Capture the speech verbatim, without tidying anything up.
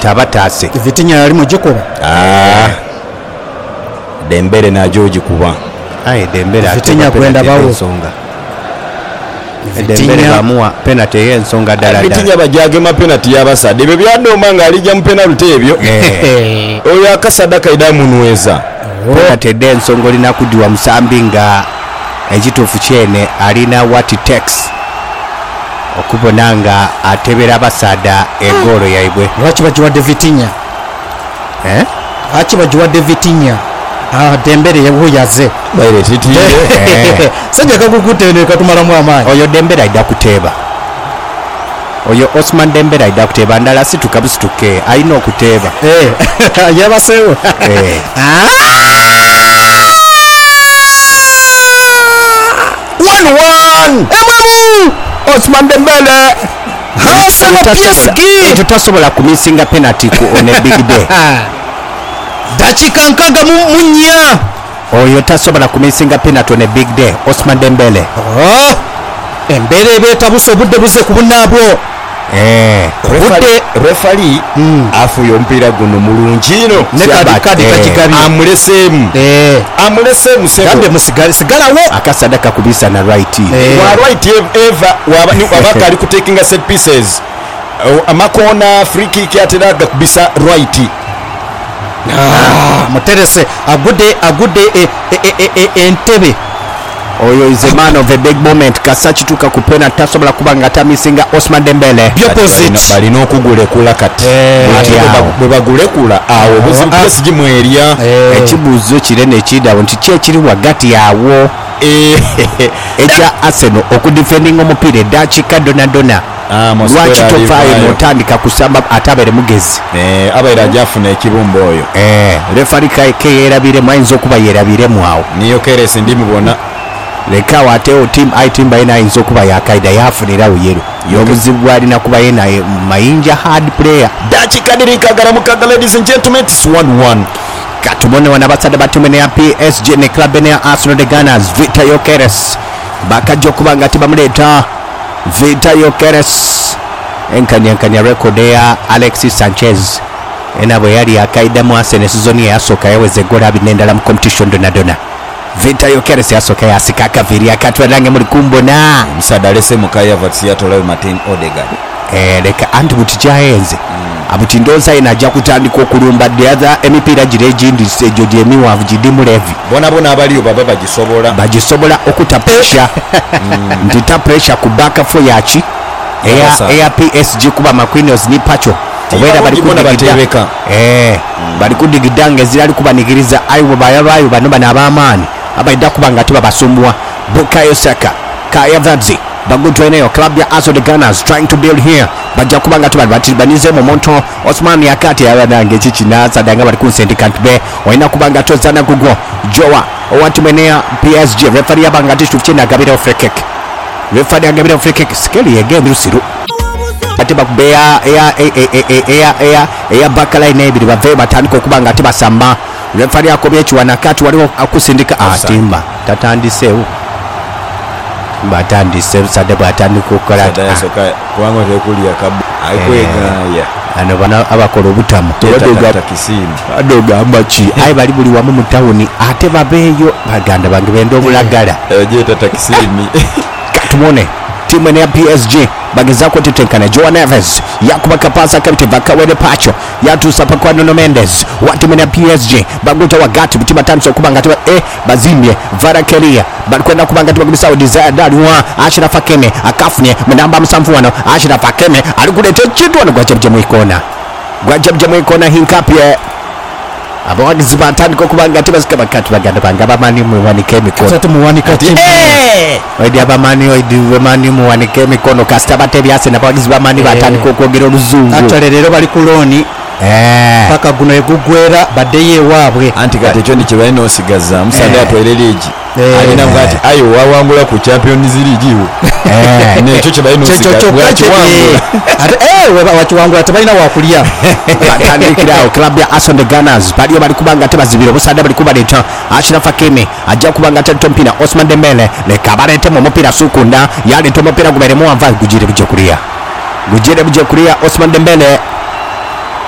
tabatase Vitinha yali mujikuba ah Dembele na George kuba ai Dembele Vitinha kwenda bawo nsonga Dembele bamua penalty y'ensonga ddala ddala Vitinha bajage ma penalty y'abasade ebyo byadoma nga alija mu penalty ebyo oyo akasadaka idamu nweza penalty d'ensonga olina kudiwa musambi nga ekituufu kyene alina what it takes okubona nga atebera abasada egolo yaibwe lwaki bagiwadde Vitinha eh lwaki bagiwadde Vitinha ah Dembele yabuyaze baire titiye sajja kakukutene katumalamu amaanyi oyo Dembele aida kuteeba oyo Osman Dembele aida kuteeba ndala situka busituke alina okuteeba eh yabasewo eh one one emamu Osman Dembele Hassan P S G tutasobola kumisinga penalty ku on a big day dakika nkaga munya oyo tasobola kumisinga penalty on a big day Osman Dembele oh embere betabuse obudde buze ku bunabwo eh obudde referee afuyo mpira guno mulungi no ne kadi kadi kakikabi amulesemu eh amulesemu sebo kambe musigale sigalawo akasadaka kubisa na right wa right eva wabaka ali kutekinga set pieces amakona free kick ateraga kubisa right ah muterese agude agude entebe oyo is a man of a big moment kasachituka ku penalty tasobola kubanga tamisinga Osman Dembele opposite bali n'okugulekula kati bwe bagulekula awo buzibu P S G mweria ekibuuzo kirene ekidawo nti ki ekiri wagati yawo ekya Arsenal okudefendinga omupiira eddakiika donadona lwaki tofaayo n'otandika kusamba ate abeere mugezi abaire ajafuna ekibumba oyo refari ke yeerabiremu ayinza okuba yeerabiremu awo niyo keresi ndimubona lekawo atewo team itim bayina ayinza okuba yakaida yafunirawo yero y'obuzibu bwalina kuba yena mayinja hard player dakika dirikagala mukagala ladies and gentlemen it's one one katubone wana basada batumene ya P S G ne club ne ya Arsenal de Gunners Vita Yokeres bakajja okuba nga tibamuleta Vita Yokeres enkanya enkanya record ya Alexis Sanchez enabo yali yakaida mu Arsenal season yasooka yaweze gola binendala mu competition donadona Vita Yokeres yasoka yasika kaviri akatwalange muri kumbona msada lese mukaya vatsi yatola Martin Odegaard eh leka anti buti jayenze mm. abuti ndoza inajja kutandika okulumba the other emipira girejindi sejo jemi wa jidimu levi bona bona abaliyo baba bagisobola bagisobola okuta pressure ndita pressure ku back for yachi eya eya P S G kuba McQueens ni pacho obera bali kudigida eh bali kudigidanga ezirali kubanigiriza ayo bayabayo bano bana abamani abaida kubanga tiba basumbwa Bukayo Saka Kaya Vadzi bagutweneyo club ya Arsenal de Gunners trying to build here bajja kubanga tiba batibanize mu monto Osman yakati yabanange chichinaza danga bali ku syndicate be oina kubanga tozana gugo Joa owatimenea P S G referee yabanga tishu china gabira free kick referee gabira free kick skeli yegende rusiru atiba kubeya ya ya ya ya backline ebiri bave batandika okubanga atiba samba referee akobye chiwana kati waliwo akusindika atimba tatandisewo batandise sade batandika okola tasoka kubango tekulia kabu aikwegaya ano bana abakola obutamu badoga takisini adoga amachi ai bali buli wamu mu town ate babeyo baganda bange bendo mulagala eje tatakisini katumone timu ya P S G bageza ko tetenkana Joao Neves yakuba kapasa kabite bakawede pacho yatusa pakwa Nuno Mendes wati mena P S G baguta wagati bitima tanso kubanga tiba eh bazimbye Varakelia balikwenda kubanga tiba kubisa desire dalwa Ashraf Hakimi akafune mnamba msamfuano Ashraf Hakimi alikuleta kitu wana gwajabje mu ikona gwajabje mu ikona hinkapye abawagizi batandika kubanga tiba sikaba kati baganda banga bamani mu wanike mikono tatu mu wanika timu eh oidi abamani oidi bamani mu wanike mikono kastaba tebyase nabawagizi bamani batandika okwogera oluzungu atale lero bali kuloni eh paka guno egugwera badeye wabwe anti kati ekyo ndikiba ino osigaza musanda atwere league alina ngati ayo wawangula ku Champions League eh nekyo kiba ino osigaza ate eh weba wachiwangula tabalina wakulya batandikirawo club ya Arsenal de Gunners bali bali kubanga tebazibira busanda bali kubaleta Ashraf Hakimi ajja kubanga tatompina Osman Dembele le kabarete mu mupira sukunda yali to mupira guberemo ava gujire buje kulia gujire buje kulia Osman Dembele